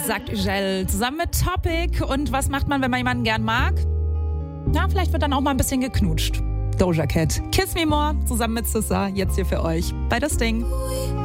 sagt Ugel, zusammen mit Topic. Und was macht man, wenn man jemanden gern mag? Na, vielleicht wird dann auch mal ein bisschen geknutscht. Doja Cat, Kiss Me More, zusammen mit Sissa, jetzt hier für euch bei Das Ding.